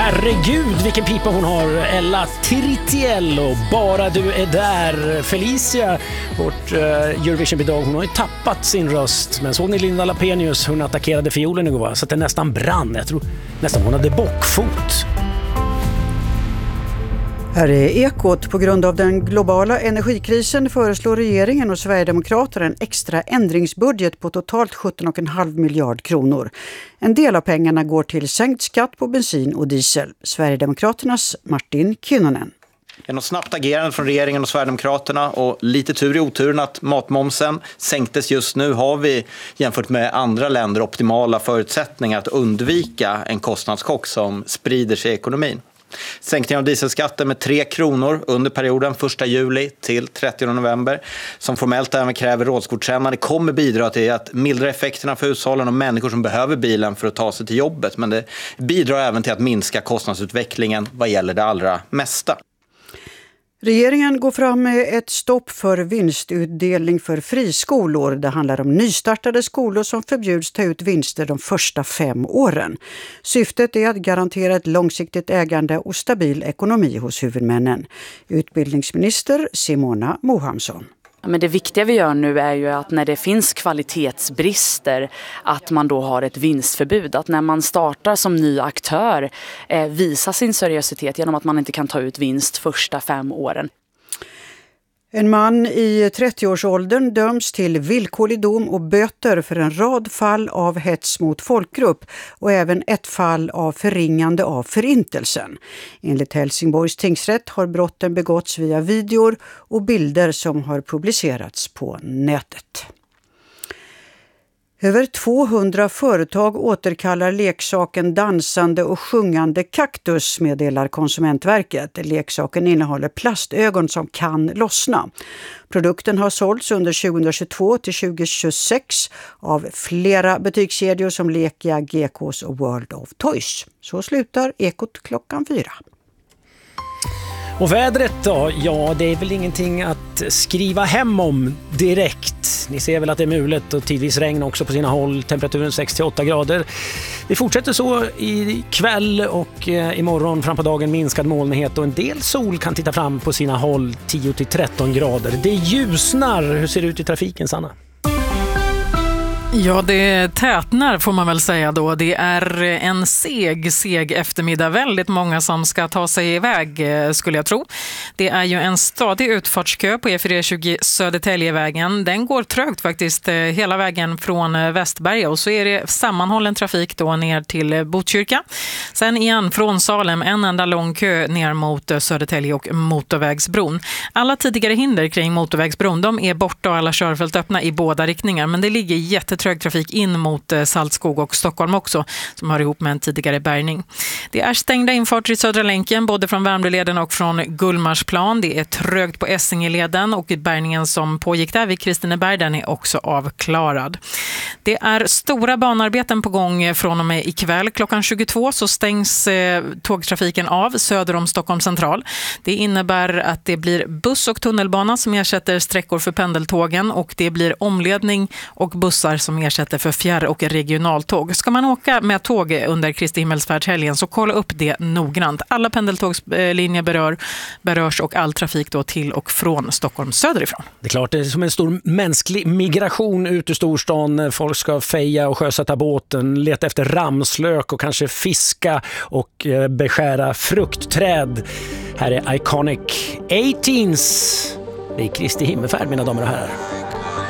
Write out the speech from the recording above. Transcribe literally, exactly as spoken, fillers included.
herregud, vilken pipa hon har. Ella Tiritiello, bara du är där. Felicia, vårt uh, Eurovision-bidrag, hon har ju tappat sin röst. Men såg ni Linda Lapenius, hon attackerade fiolen igår, va? Så att det nästan brann. Jag tror nästan hon hade bockfot. Här är Ekot. På grund av den globala energikrisen föreslår regeringen och Sverigedemokraterna en extra ändringsbudget på totalt sjutton komma fem miljard kronor. En del av pengarna går till sänkt skatt på bensin och diesel. Sverigedemokraternas Martin Kinnunen. Genom snabbt agerande från regeringen och Sverigedemokraterna och lite tur i oturen att matmomsen sänktes just nu har vi jämfört med andra länder optimala förutsättningar att undvika en kostnadschock som sprider sig i ekonomin. Sänkningen av dieselskatten med tre kronor under perioden första juli till trettionde november som formellt även kräver rådsgodkännande kommer bidra till att mildra effekterna för hushållen och människor som behöver bilen för att ta sig till jobbet. Men det bidrar även till att minska kostnadsutvecklingen vad gäller det allra mesta. Regeringen går fram med ett stopp för vinstutdelning för friskolor. Det handlar om nystartade skolor som förbjuds ta ut vinster de första fem åren. Syftet är att garantera ett långsiktigt ägande och stabil ekonomi hos huvudmännen. Utbildningsminister Simona Mohamsson. Men det viktiga vi gör nu är ju att när det finns kvalitetsbrister att man då har ett vinstförbud. Att när man startar som ny aktör eh, visa sin seriositet genom att man inte kan ta ut vinst första fem åren. En man i trettioårsåldern döms till villkorlig dom och böter för en rad fall av hets mot folkgrupp och även ett fall av förringande av förintelsen. Enligt Helsingborgs tingsrätt har brotten begåtts via videor och bilder som har publicerats på nätet. Över tvåhundra företag återkallar leksaken dansande och sjungande kaktus, meddelar Konsumentverket. Leksaken innehåller plastögon som kan lossna. Produkten har sålts under tjugohundratjugotvå till tjugohundratjugosex av flera butikskedjor som Lekia, G K:s och World of Toys. Så slutar Ekot klockan fyra. Och vädret då? Ja, det är väl ingenting att skriva hem om direkt. Ni ser väl att det är mulet och tidvis regn också på sina håll. Temperaturen sex till åtta grader. Det fortsätter så i kväll och eh, imorgon fram på dagen minskad molnighet och en del sol kan titta fram på sina håll tio till tretton grader. Det ljusnar. Hur ser det ut i trafiken, Sanna? Ja, det tätnar får man väl säga då. Det är en seg, seg eftermiddag. Väldigt många som ska ta sig iväg skulle jag tro. Det är ju en stadig utfartskö på E fyra tjugo Södertäljevägen. Den går trögt faktiskt hela vägen från Västberga och så är det sammanhållen trafik då ner till Botkyrka. Sen igen från Salem en enda lång kö ner mot Södertälje och motorvägsbron. Alla tidigare hinder kring motorvägsbron de är borta och alla körfält öppna i båda riktningar. Men det ligger jättetrögt trafik in mot Saltskog och Stockholm också som hör ihop med en tidigare bärgning. Det är stängda infarter i Södra länken både från Värmdöleden och från Gullmarsplan. Det är trögt på Essingeleden och bärgningen som pågick där vid Kristineberg den är också avklarad. Det är stora banarbeten på gång från och med ikväll. Klockan tjugotvå så stängs eh, tågtrafiken av söder om Stockholm central. Det innebär att det blir buss- och tunnelbana som ersätter sträckor för pendeltågen och det blir omledning och bussar som ersätter för fjärr- och regionaltåg. Ska man åka med tåg under Kristi himmelsfärdshelgen så kolla upp det noggrant. Alla pendeltågslinjer berör, berörs och all trafik då till och från Stockholm söderifrån. Det är klart, det är som en stor mänsklig migration ut ur storstan. Folk ska feja och sjösätta båten, leta efter ramslök och kanske fiska och beskära fruktträd. Här är Iconic eighteens. Det är Kristi himmelfärd, mina damer och herrar.